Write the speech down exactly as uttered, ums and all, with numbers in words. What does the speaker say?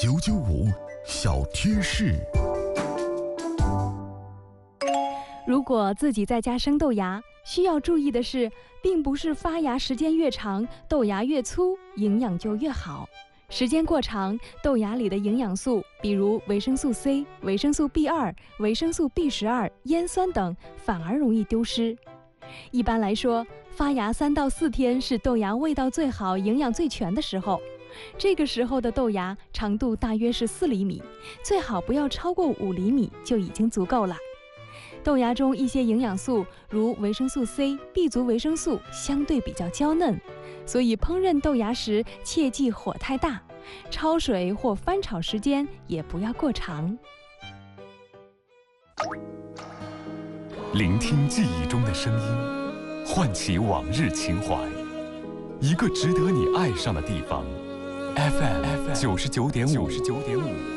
九九五小贴士。 如果自己在家生豆芽，需要注意的是，并不是发芽时间越长，豆芽越粗，营养就越好。时间过长，豆芽里的营养素，比如维生素 C、维生素 B 二、维生素 B 十二、烟酸等，反而容易丢失。一般来说，发芽三到四天是豆芽味道最好、营养最全的时候。这个时候的豆芽长度大约是四厘米，最好不要超过五厘米，就已经足够了。豆芽中一些营养素，如维生素 C、B 族维生素相对比较娇嫩，所以烹饪豆芽时切忌火太大，焯水或翻炒时间也不要过长。 聆听记忆中的声音，唤起往日情怀，一个值得你爱上的地方。F M 九十九点五。